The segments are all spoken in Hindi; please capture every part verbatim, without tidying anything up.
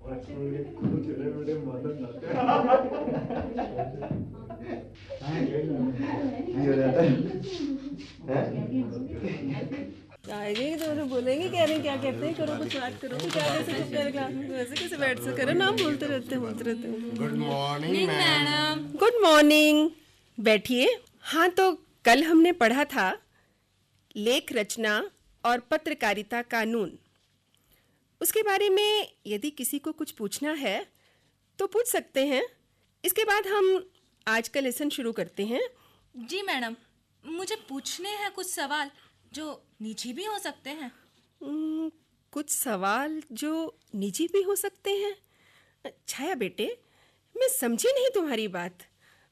आएंगे दोनों बोलेंगे, कह रहे हैं क्या कहते हैं, करो कुछ बात करो, क्या कैसे चुप कर क्लास में वैसे कैसे बैठ से करो, नाम बोलते रहते हैं बोलते रहते हैं। Good morning madam. Good morning, बैठिए। हाँ, तो कल हमने पढ़ा था लेख रचना और पत्रकारिता कानून। उसके बारे में यदि किसी को कुछ पूछना है तो पूछ सकते हैं। इसके बाद हम आज का लेसन शुरू करते हैं। जी मैडम, मुझे पूछने हैं कुछ सवाल जो निजी भी हो सकते हैं। उम, कुछ सवाल जो निजी भी हो सकते हैं? छाया बेटे, मैं समझी नहीं तुम्हारी बात।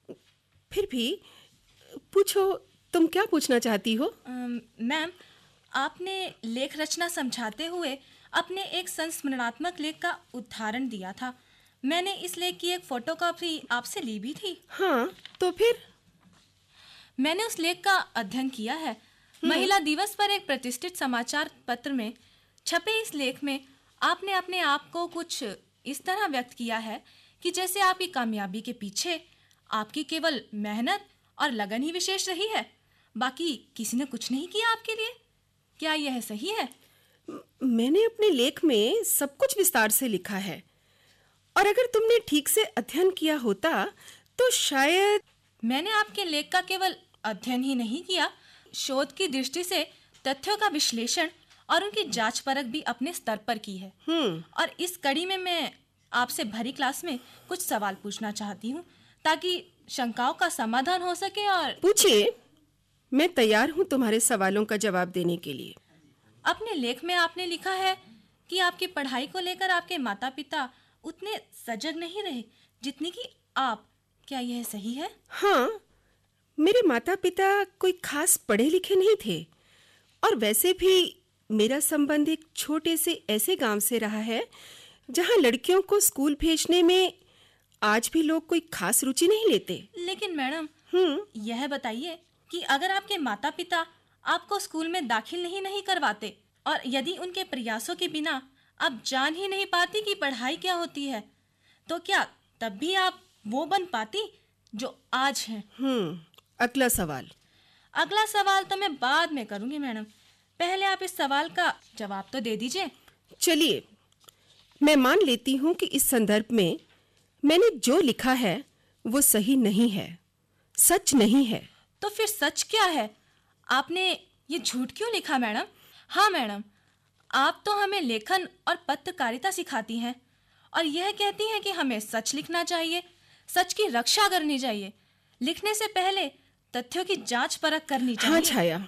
फिर भी पूछो, तुम क्या पूछना चाहती हो? मैम, आपने लेख रचना समझाते हुए अपने एक संस्मरणात्मक लेख का उदाहरण दिया था। मैंने इस लेख की एक फोटोकॉपी आपसे ली भी थी। हाँ, तो फिर? मैंने उस लेख का अध्ययन किया है। महिला दिवस पर एक प्रतिष्ठित समाचार पत्र में छपे इस लेख में आपने अपने आप को कुछ इस तरह व्यक्त किया है कि जैसे आपकी कामयाबी के पीछे आपकी केवल मेहनत और लगन ही विशेष रही है, बाकी किसी ने कुछ नहीं किया आपके लिए। क्या यह सही है? मैंने अपने लेख में सब कुछ विस्तार से लिखा है, और अगर तुमने ठीक से अध्ययन किया होता तो शायद। मैंने आपके लेख का केवल अध्ययन ही नहीं किया, शोध की दृष्टि से तथ्यों का विश्लेषण और उनकी जांच परख भी अपने स्तर पर की है। और इस कड़ी में मैं आपसे भरी क्लास में कुछ सवाल पूछना चाहती हूँ ताकि शंकाओं का समाधान हो सके। और पूछिए, मैं तैयार हूँ तुम्हारे सवालों का जवाब देने के लिए। अपने लेख में आपने लिखा है कि आपकी पढ़ाई को लेकर आपके माता पिता उतने सजग नहीं रहे जितनी कि आप। क्या यह सही है? हाँ, मेरे माता पिता कोई खास पढ़े लिखे नहीं थे, और वैसे भी मेरा संबंध एक छोटे से ऐसे गांव से रहा है जहां लड़कियों को स्कूल भेजने में आज भी लोग कोई खास रुचि नहीं लेते। लेकिन मैडम, हम्म यह बताइए कि अगर आपके माता पिता आपको स्कूल में दाखिल नहीं नहीं करवाते और यदि उनके प्रयासों के बिना आप जान ही नहीं पाती कि पढ़ाई क्या होती है, तो क्या तब भी आप वो बन पाती जो आज हैं? हम्म अगला सवाल। अगला सवाल तो मैं बाद में करूंगी मैडम, पहले आप इस सवाल का जवाब तो दे दीजिए। चलिए, मैं मान लेती हूँ कि इस संदर्भ में मैंने जो लिखा है वो सही नहीं है, सच नहीं है। तो फिर सच क्या है? आपने ये झूठ क्यों लिखा मैडम? हाँ मैडम, आप तो हमें लेखन और पत्रकारिता सिखाती हैं और यह कहती हैं कि हमें सच लिखना चाहिए, सच की रक्षा करनी चाहिए, लिखने से पहले तथ्यों की जांच परख करनी चाहिए। हाँ छाया,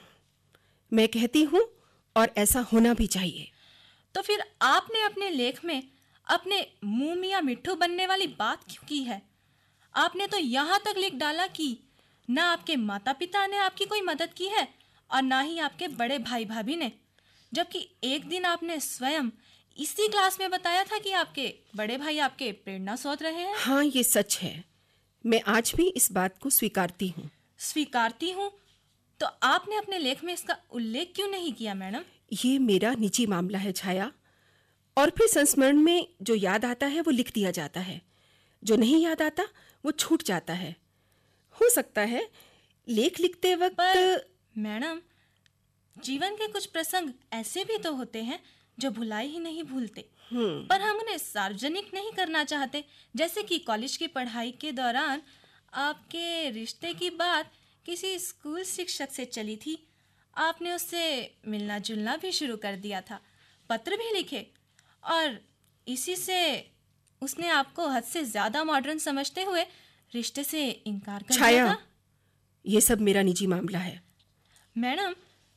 मैं कहती हूँ और ऐसा होना भी चाहिए। तो फिर आपने अपने लेख में अपने मुंह मियां मिट्ठू बनने वाली बात क्यों की है? आपने तो यहाँ तक लिख डाला कि ना आपके माता पिता ने आपकी कोई मदद की है और ना ही आपके बड़े भाई भाभी ने, जबकि एक दिन आपने स्वयं इसी क्लास में बताया था कि आपके बड़े भाई आपके प्रेरणा स्रोत रहे हैं। हाँ, ये सच है। मैं आज भी इस बात को स्वीकारती हूँ। स्वीकारती हूँ? तो आपने अपने लेख में इसका उल्लेख क्यों नहीं किया मैडम? ये मेरा निजी मामला है छाया, और फिर संस्मरण में जो याद आता है वो लिख दिया जाता है, जो नहीं याद आता वो छूट जाता है। हो सकता है लेख लिखते वक्त। पर मैडम, जीवन के कुछ प्रसंग ऐसे भी तो होते हैं जो भुलाई ही नहीं भूलते, पर हम उन्हें सार्वजनिक नहीं करना चाहते। जैसे कि कॉलेज की पढ़ाई के दौरान आपके रिश्ते की बात किसी स्कूल शिक्षक से चली थी, आपने उससे मिलना जुलना भी शुरू कर दिया था, पत्र भी लिखे, और इसी से उसने आपको हद से ज्यादा मॉडर्न समझते हुए रिश्ते से इनकार कर दिया था। ये सब मेरा निजी मामला है। मैडम,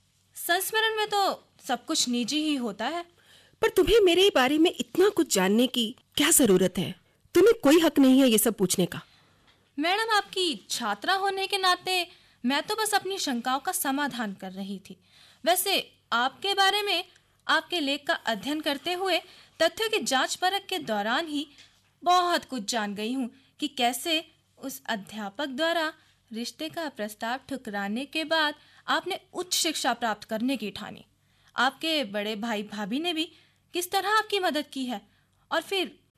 संस्मरण में तो सब कुछ निजी ही होता है। पर तुम्हें मेरे बारे में इतना कुछ जानने की क्या जरूरत है? तुम्हें कोई हक नहीं है ये सब पूछने का। मैडम, आपकी छात्रा होने के नाते मैं तो बस अपनी शंकाओं का समाधान कर रही थी। वैसे आपके बारे में आपके लेख का अध्ययन करते हुए तथ्यों की जांच परख के दौरान ही बहुत कुछ जान गई हूँ कि कैसे उस अध्यापक द्वारा रिश्ते का प्रस्ताव ठुकराने के बाद आपने उच्च शिक्षा प्राप्त करने की ठानी। आपके बड़े भाई भाभी ने भी किस तरह आपकी मदद की है, और फिर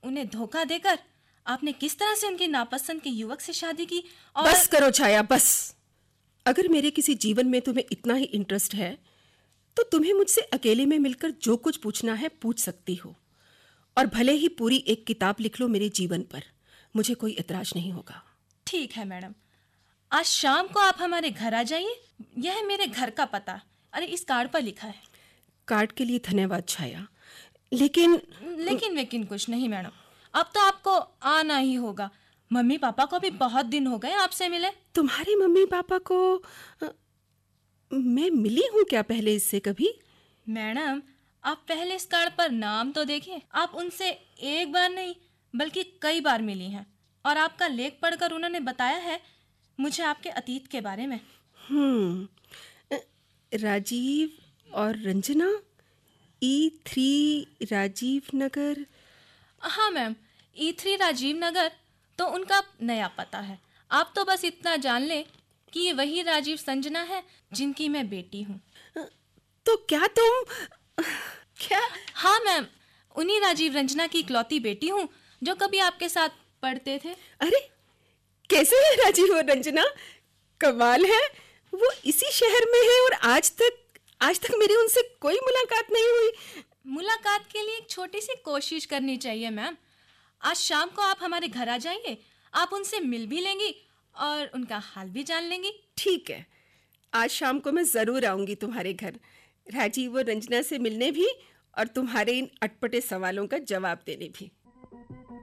उन्हें धोखा देकर आपने किस तरह से उनकी नापसंद के युवक से शादी की और... बस करो छाया, बस। अगर मेरे किसी जीवन में तुम्हें इतना ही इंटरेस्ट है तो तुम्हें मुझसे अकेले में मिलकर जो कुछ पूछना है पूछ सकती हो, और भले ही पूरी एक किताब लिख लो मेरे जीवन पर, मुझे कोई एतराज नहीं होगा। ठीक है मैडम, आज शाम को आप हमारे घर आ जाइए। यह है मेरे घर का पता। अरे इस कार्ड पर लिखा है। कार्ड के लिए धन्यवाद छाया, लेकिन लेकिन लेकिन कुछ नहीं मैडम, अब तो आपको आना ही होगा। मम्मी पापा को भी बहुत दिन हो गए आपसे मिले। तुम्हारे मम्मी पापा को अ, मैं मिली हूँ क्या पहले इससे कभी? मैडम, आप पहले इस कार्ड पर नाम तो देखिए। आप उनसे एक बार नहीं बल्कि कई बार मिली हैं, और आपका लेख पढ़कर उन्होंने बताया है मुझे आपके अतीत के बारे में। हम्म अ, राजीव और रंजना, ई थ्री राजीव नगर। हाँ मैम, ई थ्री राजीव नगर तो उनका नया पता है। आप तो बस इतना जान ले कि ये वही राजीव संजना है जिनकी मैं बेटी हूँ। तो क्या तुम क्या? हाँ मैम, उन्हीं राजीव रंजना की इकलौती बेटी हूँ जो कभी आपके साथ पढ़ते थे। अरे कैसे है राजीव और रंजना? कमाल है, वो इसी शहर में है और आज तक आज तक मेरी उनसे कोई मुलाकात नहीं हुई। मुलाकात के लिए एक छोटी सी कोशिश करनी चाहिए मैम। आज शाम को आप हमारे घर आ जाइए, आप उनसे मिल भी लेंगी और उनका हाल भी जान लेंगी। ठीक है, आज शाम को मैं जरूर आऊंगी तुम्हारे घर, राजीव और रंजना से मिलने भी और तुम्हारे इन अटपटे सवालों का जवाब देने भी।